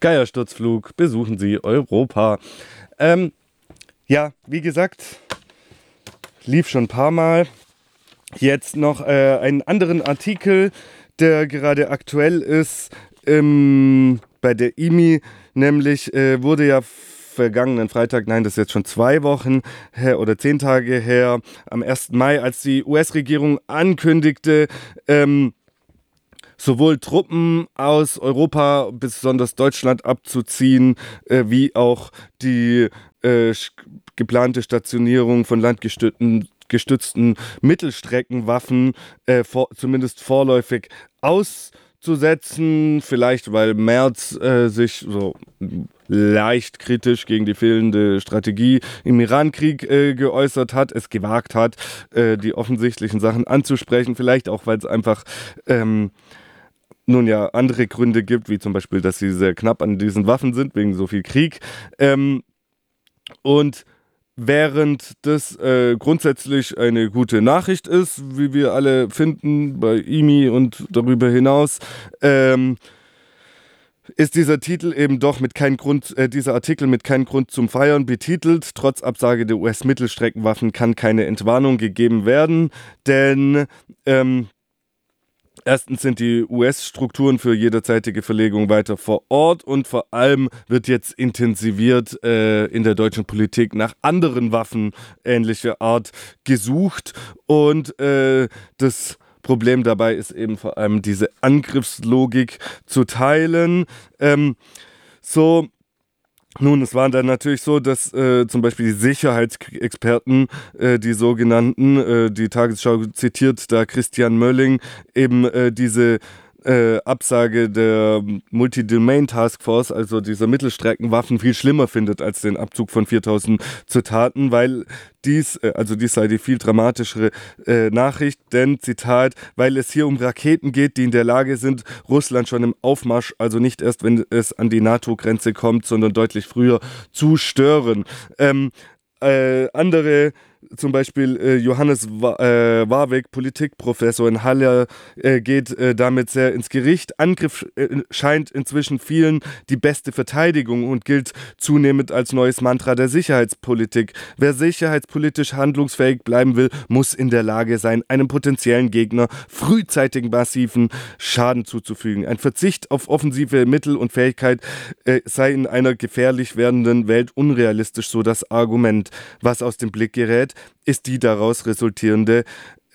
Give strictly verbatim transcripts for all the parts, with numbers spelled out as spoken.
Geiersturzflug, besuchen Sie Europa. Ähm, ja, wie gesagt, lief schon ein paar Mal. Jetzt noch äh, einen anderen Artikel, der gerade aktuell ist, ähm, bei der I M I, nämlich äh, wurde ja vergangenen Freitag, nein, das ist jetzt schon zwei Wochen her oder zehn Tage her, am ersten Mai, als die U S-Regierung ankündigte, ähm, sowohl Truppen aus Europa, besonders Deutschland, abzuziehen, äh, wie auch die äh, geplante Stationierung von landgestützten gestützten Mittelstreckenwaffen äh, vor, zumindest vorläufig auszusetzen. Vielleicht, weil Merz äh, sich so leicht kritisch gegen die fehlende Strategie im Irankrieg äh, geäußert hat, es gewagt hat, äh, die offensichtlichen Sachen anzusprechen. Vielleicht auch, weil es einfach ähm, nun ja andere Gründe gibt, wie zum Beispiel, dass sie sehr knapp an diesen Waffen sind, wegen so viel Krieg. Ähm, und während das äh, grundsätzlich eine gute Nachricht ist, wie wir alle finden, bei I M I und darüber hinaus, ähm, ist dieser Titel eben doch mit keinem Grund, äh, dieser Artikel mit keinem Grund zum Feiern betitelt. Trotz Absage der U S-Mittelstreckenwaffen kann keine Entwarnung gegeben werden, denn ähm, erstens sind die U S-Strukturen für jederzeitige Verlegung weiter vor Ort und vor allem wird jetzt intensiviert äh, in der deutschen Politik nach anderen Waffen ähnlicher Art gesucht und äh, das Problem dabei ist eben vor allem diese Angriffslogik zu teilen. Ähm, so Nun, es war dann natürlich so, dass äh, zum Beispiel die Sicherheitsexperten, äh, die sogenannten, äh, die Tagesschau zitiert da Christian Mölling, eben äh, diese äh, Absage der Multi-Domain Taskforce, also dieser Mittelstreckenwaffen, viel schlimmer findet als den Abzug von viertausend Zutaten, weil dies, äh, also dies sei die viel dramatischere äh, Nachricht, denn, Zitat, weil es hier um Raketen geht, die in der Lage sind, Russland schon im Aufmarsch, also nicht erst, wenn es an die NATO-Grenze kommt, sondern deutlich früher zu stören. Ähm, äh, andere Zum Beispiel äh, Johannes Wa- äh, Warwick, Politikprofessor in Halle, äh, geht äh, damit sehr ins Gericht. Angriff äh, scheint inzwischen vielen die beste Verteidigung und gilt zunehmend als neues Mantra der Sicherheitspolitik. Wer sicherheitspolitisch handlungsfähig bleiben will, muss in der Lage sein, einem potenziellen Gegner frühzeitigen massiven Schaden zuzufügen. Ein Verzicht auf offensive Mittel und Fähigkeit äh, sei in einer gefährlich werdenden Welt unrealistisch, so das Argument. Was aus dem Blick gerät, ist die daraus resultierende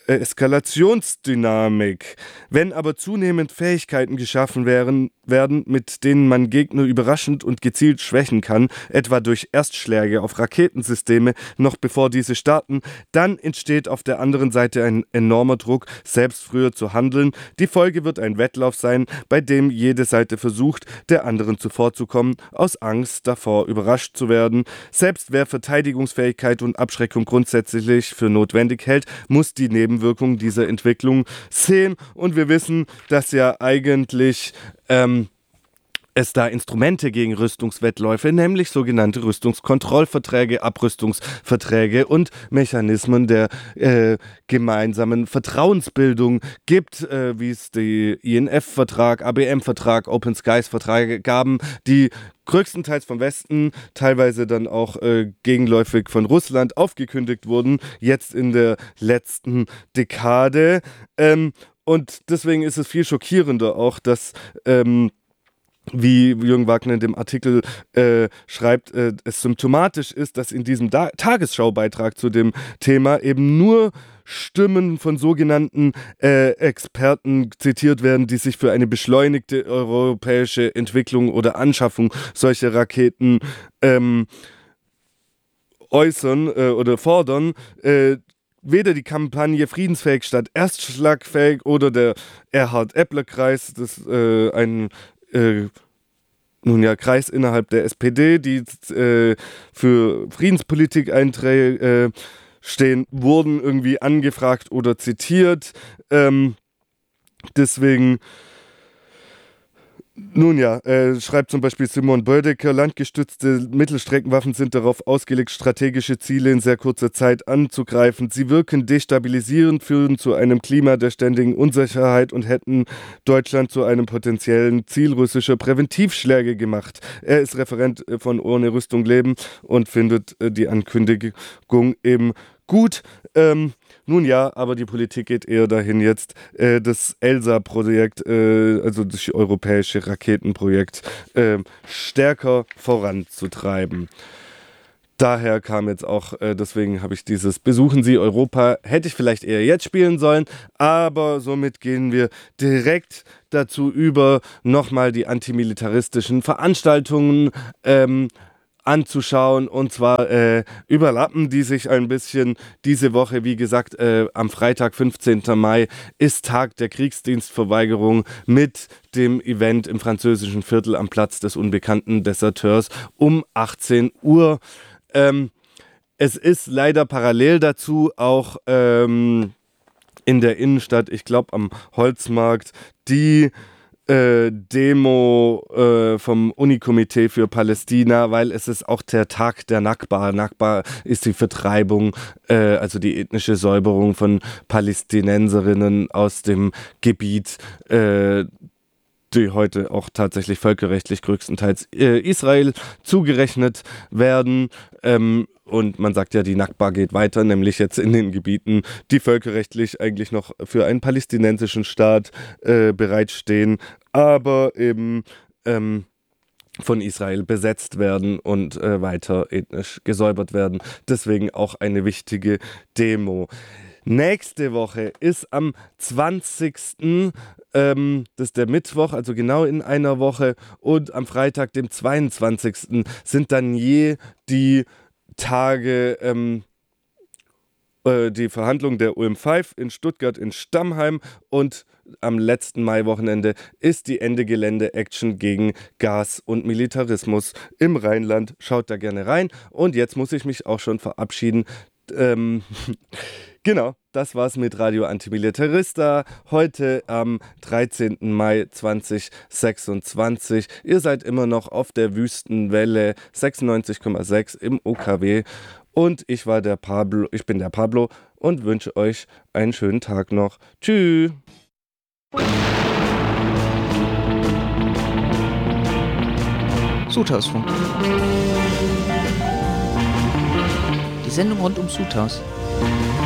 Eskalationsdynamik. Wenn aber zunehmend Fähigkeiten geschaffen werden, werden, mit denen man Gegner überraschend und gezielt schwächen kann, etwa durch Erstschläge auf Raketensysteme, noch bevor diese starten, dann entsteht auf der anderen Seite ein enormer Druck, selbst früher zu handeln. Die Folge wird ein Wettlauf sein, bei dem jede Seite versucht, der anderen zuvorzukommen, aus Angst davor überrascht zu werden. Selbst wer Verteidigungsfähigkeit und Abschreckung grundsätzlich für notwendig hält, muss die Nebenwirkungen dieser Entwicklung sehen. Und wir wissen, dass ja eigentlich ähm, es da Instrumente gegen Rüstungswettläufe, nämlich sogenannte Rüstungskontrollverträge, Abrüstungsverträge und Mechanismen der äh, gemeinsamen Vertrauensbildung gibt, äh, wie es die I N F-Vertrag, A B M-Vertrag, Open Skies-Verträge gaben, die größtenteils vom Westen, teilweise dann auch äh, gegenläufig von Russland aufgekündigt wurden, jetzt in der letzten Dekade. Ähm, und deswegen ist es viel schockierender auch, dass ähm, wie Jürgen Wagner in dem Artikel äh, schreibt, äh, es symptomatisch ist, dass in diesem da- Tagesschaubeitrag zu dem Thema eben nur Stimmen von sogenannten äh, Experten zitiert werden, die sich für eine beschleunigte europäische Entwicklung oder Anschaffung solcher Raketen ähm, äußern äh, oder fordern. Äh, Weder die Kampagne Friedensfähig statt Erstschlagfähig oder der Erhard-Eppler-Kreis, das äh, ein äh, nun ja, Kreis innerhalb der S P D, die äh, für Friedenspolitik einträ- äh, stehen, wurden irgendwie angefragt oder zitiert. Ähm, deswegen Nun ja, äh, schreibt zum Beispiel Simon Bödecker, landgestützte Mittelstreckenwaffen sind darauf ausgelegt, strategische Ziele in sehr kurzer Zeit anzugreifen. Sie wirken destabilisierend, führen zu einem Klima der ständigen Unsicherheit und hätten Deutschland zu einem potenziellen Ziel russischer Präventivschläge gemacht. Er ist Referent von Ohne Rüstung leben und findet äh, die Ankündigung eben gut. Ähm, nun ja, aber die Politik geht eher dahin jetzt, äh, das ELSA-Projekt, äh, also das europäische Raketenprojekt, äh, stärker voranzutreiben. Daher kam jetzt auch, äh, deswegen habe ich dieses Besuchen Sie Europa, hätte ich vielleicht eher jetzt spielen sollen, aber somit gehen wir direkt dazu über, nochmal die antimilitaristischen Veranstaltungen ähm, anzuschauen, und zwar äh, überlappen die sich ein bisschen diese Woche. Wie gesagt, äh, am Freitag, fünfzehnten Mai, ist Tag der Kriegsdienstverweigerung mit dem Event im französischen Viertel am Platz des unbekannten Deserteurs um achtzehn Uhr. Ähm, es ist leider parallel dazu auch ähm, in der Innenstadt, ich glaube am Holzmarkt, die Äh, Demo äh, vom Unikomitee für Palästina, weil es ist auch der Tag der Nakba. Nakba ist die Vertreibung, äh, also die ethnische Säuberung von Palästinenserinnen aus dem Gebiet, äh, die heute auch tatsächlich völkerrechtlich größtenteils äh, Israel zugerechnet werden. Ähm, Und man sagt ja, die Nakba geht weiter, nämlich jetzt in den Gebieten, die völkerrechtlich eigentlich noch für einen palästinensischen Staat äh, bereitstehen, aber eben ähm, von Israel besetzt werden und äh, weiter ethnisch gesäubert werden. Deswegen auch eine wichtige Demo. Nächste Woche ist am zwanzigsten Ähm, das ist der Mittwoch, also genau in einer Woche. Und am Freitag, dem zweiundzwanzigsten sind dann je die Tage, ähm, äh, die Verhandlung der U M fünf in Stuttgart in Stammheim, und am letzten Maiwochenende ist die Ende-Gelände-Action gegen Gas und Militarismus im Rheinland. Schaut da gerne rein, und jetzt muss ich mich auch schon verabschieden. Ähm, genau, das war's mit Radio Antimilitarista heute am dreizehnten Mai zweitausendsechsundzwanzig. Ihr seid immer noch auf der Wüstenwelle sechsundneunzig Komma sechs im O K W, und ich war der Pablo, ich bin der Pablo und wünsche euch einen schönen Tag noch. Tschüss. Suthausfunk. Die Sendung rund um Suthaus.